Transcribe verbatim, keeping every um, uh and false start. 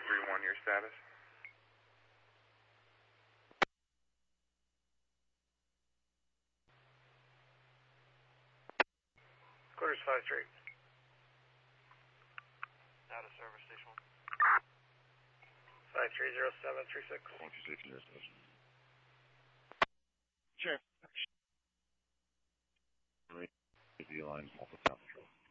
three one, your status? Quarters five three. Out of service, station one. five three zero seven three six. one two six zero seven. Sure. The line, Alpha South Control.